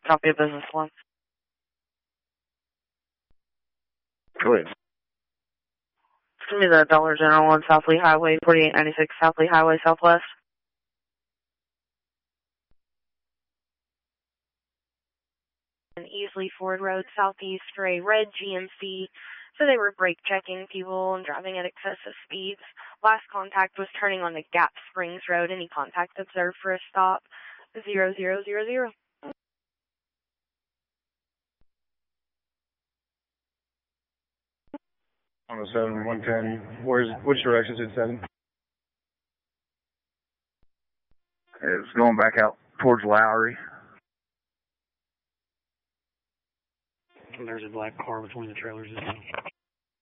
Copy of business one. Go ahead. It's going to be the Dollar General on South Lee Highway, 4896 South Lee Highway, Southwest. And Easley Ford Road, Southeast, for a red GMC. So they were brake checking people and driving at excessive speeds. Last contact was turning on the Gap Springs Road. Any contact observed for a stop? 0000. On the 7, 110. Which direction is it 7? It's going back out towards Lowry. And there's a black car between the trailers as well.